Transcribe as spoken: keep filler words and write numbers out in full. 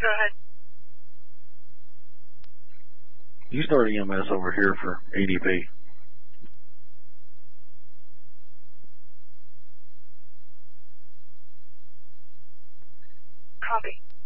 Go ahead. You start E M S over here for A D P. Copy.